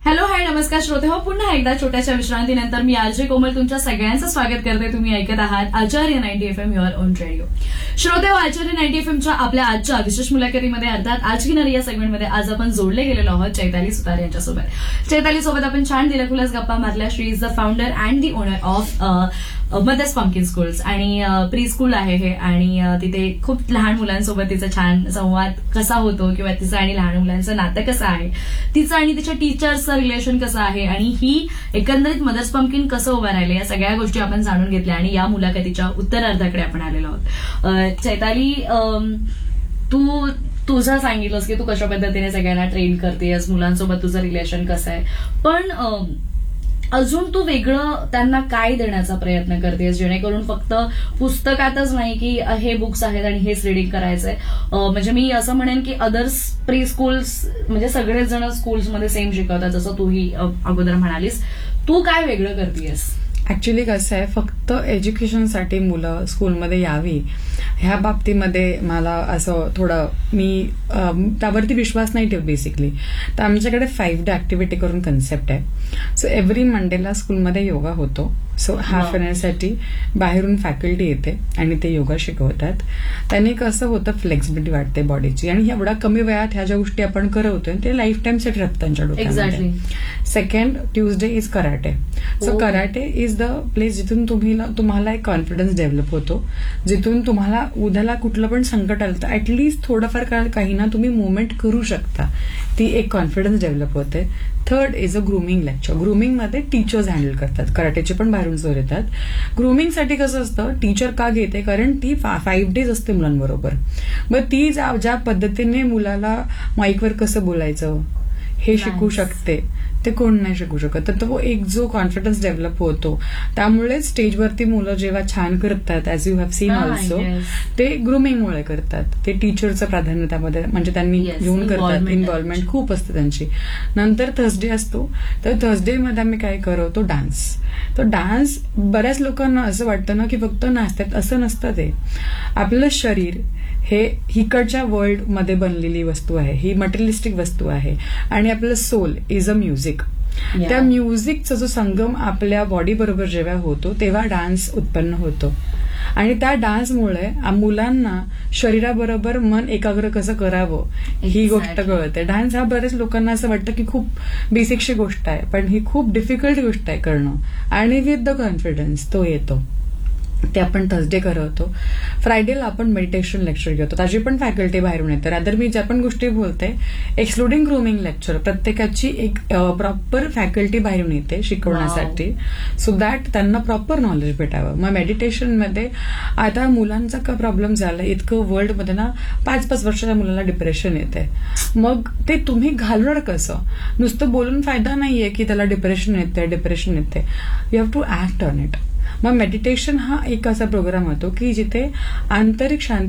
Hello hi नमस्कार श्रोते हो, पुन्हा एकदा छोट्याशा विश्रांतीनंतर मी आरजे कोमल तुमच्या सगळ्यांचं स्वागत करते. तुम्ही ऐकत आहात आचार्य 90 FM युअर ओन रेडिओ. श्रोते हो, आचार्य 90 FMच्या आपल्या आजच्या विशेष मुलाखतीमध्ये अर्थात आज की नरी या सेगमेंटमध्ये आज आपण जोडले गेलेलो आहोत चैताली सुतार यांच्यासोबत. चैताली सोबत आपण छान दिलखुलास गप्पा मारल्या. शी is the founder and the owner of mother's pumpkin schools आणि प्री स्कूल आहे हे, आणि तिथे खूप लहान मुलांसोबत तिचा छान संवाद कसा होतो किंवा तिचं आणि लहान मुलांचं नातं कसं आहे, तिचं आणि तिच्या टीचर्सचं रिलेशन कसं आहे, आणि ही एकंदरीत मदर्स पंपकिन कसं उभं राहिले, या सगळ्या गोष्टी आपण जाणून घेतल्या आणि या मुलाखतीच्या उत्तरार्धाकडे आपण आलेलो आहोत. चैताली, तू तुझं सांगितलंस की तू कशा पद्धतीने सगळ्यांना ट्रेन करतेस, मुलांसोबत तुझं रिलेशन कसं आहे, पण अजून तू वेगळं त्यांना काय देण्याचा प्रयत्न करतेस जेणेकरून फक्त पुस्तकातच नाही की हे बुक्स आहेत आणि हेच रिडिंग करायचंय. म्हणजे मी असं म्हणेन की अदर्स प्री स्कूल्स म्हणजे सगळेच जण स्कूल्समध्ये सेम शिकवतात, जसं तूही अगोदर म्हणालीस. तू काय वेगळं करतेस? ऍक्च्युली कसं आहे, फक्त एज्युकेशनसाठी मुलं स्कूलमध्ये यावी ह्या बाबतीमध्ये मला असं थोडं मी त्यावरती विश्वास नाही ठेव बेसिकली. तर आमच्याकडे 5 डे ऍक्टिव्हिटी करून कन्सेप्ट आहे. सो एव्हरी मंडेला स्कूलमध्ये योगा होतो. सो हाफ एन साठी बाहेरून फॅकल्टी येते आणि ते योगा शिकवतात. त्यांनी कसं होतं, फ्लेक्सिबिलिटी वाटते बॉडीची, आणि एवढा कमी वयात ह्या ज्या गोष्टी आपण करवतोय ते लाईफ टाइम सेट राहतात त्यांच्या डोक्यामध्ये. Second, Tuesday is karate. So karate is the place जिथून तुम्हाला एक कॉन्फिडन्स डेव्हलप होतो, जिथून तुम्हाला उद्याला कुठलं पण संकट आलं तर ऍटलीस्ट थोडंफार काळ काही ना तुम्ही मुवमेंट करू शकता, ती एक कॉन्फिडन्स डेव्हलप होते. Third is a grooming lecture. ग्रूमिंगमध्ये teachers handle करतात, कराटेचे पण बाहेरून सर येतात. ग्रूमिंगसाठी कसं असतं, टीचर का घेते, कारण ती 5 डेज असते मुलांबरोबर. मग ती ज्या पद्धतीने मुलाला माईकवर कसं बोलायचं हे शिकू शकते, ते कोण नाही शिकू शकत. तर तो एक जो कॉन्फिडन्स डेव्हलप होतो, त्यामुळे स्टेजवरती मुलं जेव्हा छान करतात, as you have seen also, ते ग्रूमिंगमुळे करतात. ते टीचरचं प्राधान्य त्यामध्ये म्हणजे त्यांनी घेऊन करतात, इन्व्हॉल्वमेंट खूप असते त्यांची. नंतर थर्सडे असतो, तर थर्सडेमध्ये आम्ही काय करवतो, डान्स. तर डान्स बऱ्याच लोकांना असं वाटतं ना की फक्त नाचतात, असं नसतं. ते आपलं शरीर हे इकडच्या वर्ल्ड मध्ये बनलेली वस्तू आहे, ही मटेरियलिस्टिक वस्तू आहे, आणि आपलं सोल इज अ म्युझिक. त्या म्युझिकचा जो संगम आपल्या बॉडी बरोबर जेव्हा होतो तेव्हा डान्स उत्पन्न होतो, आणि त्या डान्समुळे मुलांना शरीराबरोबर मन एकाग्र कसं करावं ही गोष्ट कळते. डान्स हा बऱ्याच लोकांना असं वाटतं की खूप बेसिकशी गोष्ट आहे, पण ही खूप डिफिकल्ट गोष्ट आहे करणं, आणि विथ द कॉन्फिडन्स तो येतो. ते आपण थर्सडे करवतो. फ्रायडेला आपण मेडिटेशन लेक्चर घेतो, त्याची पण फॅकल्टी बाहेरून येते. रादर मी ज्या पण गोष्टी बोलते एक्सक्लुडिंग ग्रूमिंग लेक्चर, प्रत्येकाची एक प्रॉपर फॅकल्टी बाहेरून येते शिकवण्यासाठी, सो दॅट त्यांना प्रॉपर नॉलेज भेटावं. मग मेडिटेशनमध्ये आता मुलांचा का प्रॉब्लेम झाला, इतकं वर्ल्डमध्ये ना 5-5 वर्षाच्या मुलाला डिप्रेशन येते. मग ते तुम्ही घालवणार कसं? नुसतं बोलून फायदा नाहीये की त्याला डिप्रेशन येते. You have to act on it. मग मेडिटेशन हा एक असा प्रोग्राम होतो की जिथे आंतरिक शांती